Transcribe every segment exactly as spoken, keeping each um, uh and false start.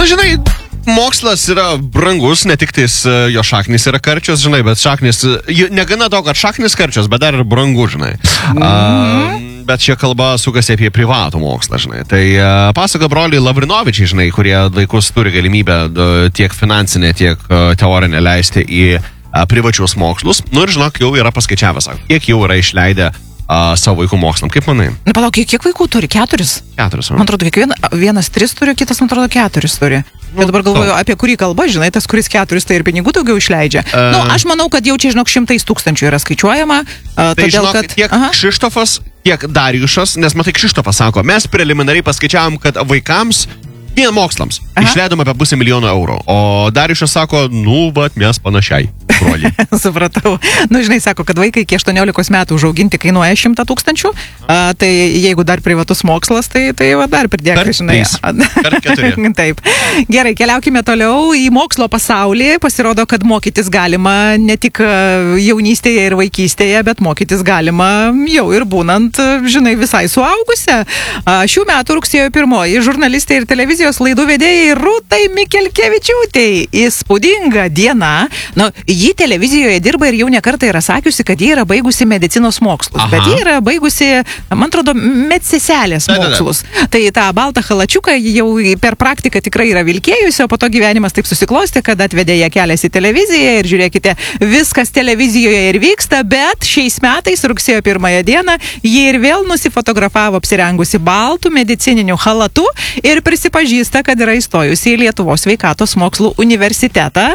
Na, žinai, mokslas yra brangus, ne tik tais jo šaknis yra karčios, žinai, bet šaknis, negana to, kad šaknis karčios, bet dar ir brangu, žinai. Mm-hmm. A, bet čia kalba sukasi apie privatų mokslą, žinai. Tai a, pasako broliai Lavrinovičiai, žinai, kurie vaikus turi galimybę a, tiek finansinę, tiek a, teorinę leisti į a, privačius mokslus. Nu ir žinok, jau yra paskaičiavęs, kiek jau yra išleidę a, savo vaikų mokslam. Kaip manai? Na, palauk, kiek, kiek vaikų turi? Keturis? Keturis. Man atrodo, kiekvien, vienas tris turi, kitas, man atrodo, keturis turi. Ir dabar galvoju, apie kurį kalbą, žinai, tas, kuris keturis, tai ir pinigų daugiau išleidžia. Uh, nu, aš manau, kad jau čia, žinok, šimtais tūkstančių yra skaičiuojama. Uh, tai, todėl, žinok, kad... tiek Aha. Kšištofas, tiek Darijušas, nes matai, Kšištofas sako, mes preliminariai paskaičiavom, kad vaikams vien mokslams Aha. išleidom apie pusę milijono eurų. O Darijušas sako, nu, bet mes panašiai. Supratau. Nu, žinai, sako, kad vaikai iki aštuoniolikos metų užauginti kainuoja šimtą tūkstančių, a, tai jeigu dar privatus mokslas, tai, tai va, dar pridėk, žinai. Per keturi. Taip. Gerai, keliaukime toliau į mokslo pasaulį. Pasirodo, kad mokytis galima ne tik jaunystėje ir vaikystėje, bet mokytis galima jau ir būnant, žinai, visai suaugusią. A, šių metų rugsėjo pirmoji žurnalistė ir televizijos laidų vedėjai Rūtai Mikelkevičiūtei. Įspūdinga diena. Nu, ji televizijoje dirba ir jau nekartą yra sakiusi, kad ji yra baigusi medicinos mokslus. Aha. Bet ji yra baigusi, man atrodo, medseselės mokslus. Da, da, da. Tai tą baltą halačiuką jau per praktiką tikrai yra vilkėjusi, o po to gyvenimas taip susiklosti, kad atvedė ją kelias į televiziją ir žiūrėkite, viskas televizijoje ir vyksta, bet šiais metais, rugsėjo pirmąją dieną, ji ir vėl nusifotografavo apsirengusi baltų medicininių halatų ir prisipažįsta, kad yra įstojusi į Lietuvos sveikatos mokslų universitetą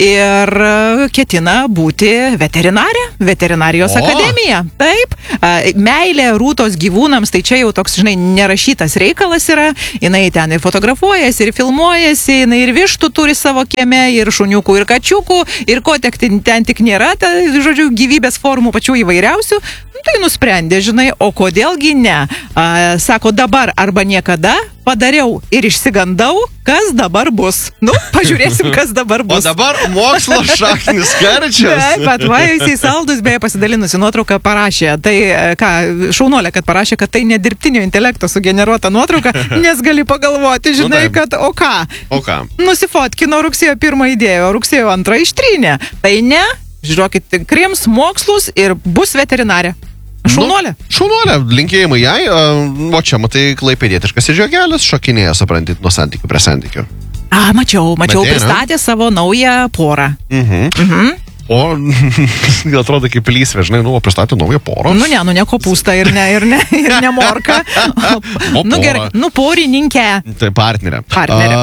ir ketina būti veterinarė, veterinarijos o. akademija. Taip, meilė Rūtos gyvūnams, tai čia jau toks, žinai, nerašytas reikalas yra. Jinai ten ir fotografuojasi, ir filmuojasi, jinai ir vištų turi savo kieme, ir šuniukų, ir kačiukų, ir ko tik ten tik nėra, ta, žodžiu, gyvybės formų pačių įvairiausių. Tai nusprendė, žinai, o kodėlgi ne? A, sako, dabar arba niekada, padariau ir išsigandau, kas dabar bus. Nu, pažiūrėsim, kas dabar bus. O dabar mokslo šaknis karčias. Taip, atvajusiai saldus, beje, pasidalinusi nuotrauką parašė. Tai, ką, šaunuolė, kad parašė, kad tai ne dirbtinio intelekto sugeneruota nuotrauka, nes gali pagalvoti, žinai, nu, kad o ką? O ką? Nusifotkino rugsėjo pirmą idėją, o rugsėjo antrą ištrynė. Tai ne, žiūrėkit, krims mokslus ir bus veterinarė. Šaunuolė. Nu, šaunuolė, linkėjimai jai. O čia, matai, klaipėdietiškas žiogelis šokinėja, suprantit, nuo santykių prie santykių. A, mačiau, mačiau, Matė, pristatė ne? Savo naują porą. Mhm. Mhm. O, atrodo kaip lysvė, žinai, nu, pristatė naują porą. Nu ne, nu ne kopūstą ir ne, ir ne, ir ne morką. O, nu gerai, nu porininkę. Tai partnerė. Partnerė.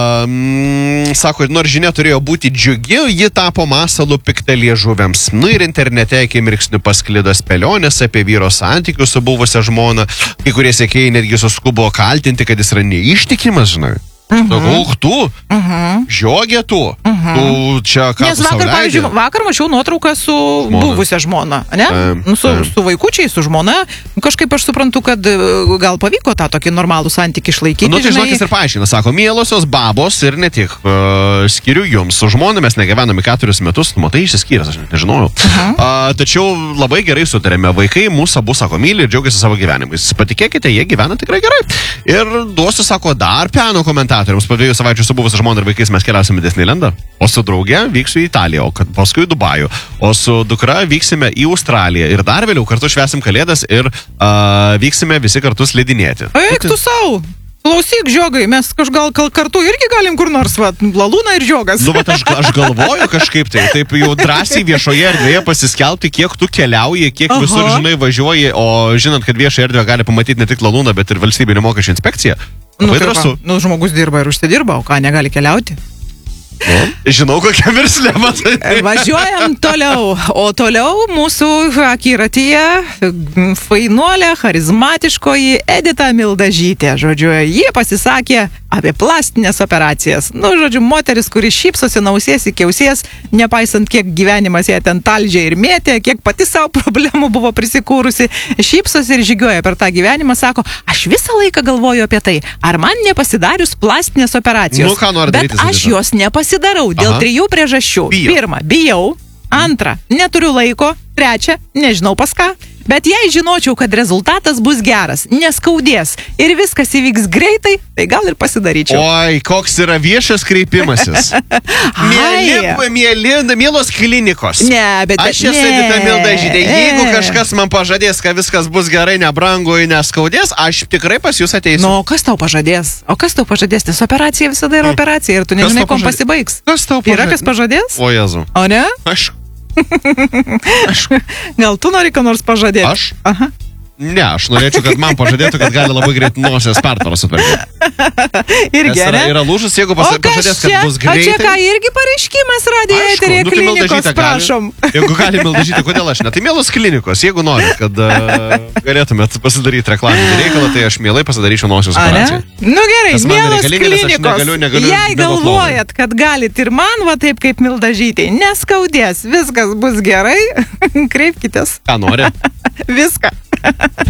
Um, sako, nors žinia turėjo būti džiugi, ji tapo masalu piktelė žuvėms. Nu ir internete akimirksniu pasklido spėlionės apie vyro santykius su buvusia žmona. Kai kurie sekėjai netgi suskubo kaltinti, kad jis yra neištikimas, žinai. Mhm. Sakau, tu, Mhm. žiogė tu, Mhm. tu čia ką Nes tu sau vakar, leidži? pavyzdžiui, vakar mačiau nuotrauką su Žmona. buvusia žmona, ne? Taip, Nu, su, taip. su vaikučiai, su žmona. Kažkaip aš suprantu, kad e, gal pavyko tą tokį normalų santykį išlaikyti. Nu, tai žinai. žinok, jis ir paaiškina, sako, mielosios babos ir ne tik, uh, skiriu jums, su žmona mes negyvename keturis metus, nu, matai, išsiskyręs, aš net nežinojau. Uh, tačiau labai gerai sutarėme, vaikai mūsų abu, sako, myli ir džiaugiasi savo gyvenimais. Patikėkite, jie gyvena tikrai gerai. Ir duosiu, sako, dar piano komentatoriams, po dviejų savaičių su buvusia žmona ir vaikais mes keliausime į Disneylandą, o su drauge vyksiu į Italiją, o paskui į Dubajų, o su dukra vyksime į Australiją ir dar vėliau kartu švęsim Kalėdas ir uh, vyksime visi kartu slidinėti. Eik tu savo! Klausyk, žiogai, mes kažgal kartu irgi galim kur nors, va, Lalūna ir žiogas. Nu, bet aš, aš galvoju kažkaip tai, taip jau drąsiai viešoje erdvėje pasiskelbti, kiek tu keliauji, kiek Aha. visur, žinai, važiuoji, o žinant, kad viešą erdvę gali pamatyti ne tik Lalūna, bet ir valstybinė mokesčių inspekcija. Nu, Labai drąsu. Nu, žmogus dirba ir užsidirba, o ką, negali keliauti? Nu, žinau, kokia verslė, matai. Važiuojam toliau, o toliau mūsų akiratyje fainuolė, charizmatiškoji Edita Mildažytė. Žodžiu, ji pasisakė apie plastinės operacijas. Nu, žodžiu, moteris, kuri šypsosi nausies iki ausies, nepaisant kiek gyvenimas ją ten talžė ir mėtė, kiek pati savo problemų buvo prisikūrusi, šypsosi ir žygiuoja per tą gyvenimą, sako, aš visą laiką galvoju apie tai, ar man nepasidarius plastinės operacijos. Nu, ką nori daryti, bet aš Edita? jos nepasidarau dėl Aha. trijų priežasčių. Bijo. Pirma, bijau. Antra, neturiu laiko. Trečia, nežinau pas ką. Bet jei žinočiau, kad rezultatas bus geras, neskaudės ir viskas įvyks greitai, tai gal ir pasidaryčiau. Oi, koks yra viešas kreipimasis. Mėly, mėly, mielos klinikos. Ne, bet... Aš esu Edita Mildažytė. Jeigu kažkas man pažadės, kad viskas bus gerai, nebrangu, neskaudės, aš tikrai pas jūs ateisiu. Nu, kas tau pažadės? O kas tau pažadės? Nes operacija visada yra operacija ir tu nežinai, kuom pasibaigs. Kas tau pažadės? Yra kas pažadės? O Jezu. O ne? Aš. Aš. Gal tu nori ką nors pažadėti? Aš? Aha. Ne, aš norėčiau, kad man pažadėtų, kad gali labai greit nosies pertvarą sutvarkyti. Irgi, yra, yra lūžus, jeigu pas, pažadės, kad bus greitai. O čia ką, irgi pareiškimas radijo eterėje nu, klinikos, prašom. Gali, jeigu gali Mildažytė, kodėl aš ne? Tai mielos klinikos, jeigu norit, kad uh, galėtumėt pasidaryti reklaminį reikalą, tai aš mielai pasidaryčiau nosios operaciją. Nu gerai, Nes mielos klinikos, negaliu, negaliu, jei galvojat, kad galit ir man, va taip kaip Mildažytė, neskaudės, viskas bus gerai, kreipkitės. Ką nori? Viską.